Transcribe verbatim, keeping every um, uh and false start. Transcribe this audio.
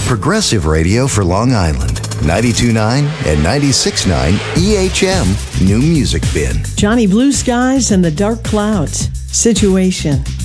Progressive radio for Long Island. ninety-two point nine and ninety-six point nine E H M New Music Bin. Johnny Blue Skies and the Dark Clouds. Situation.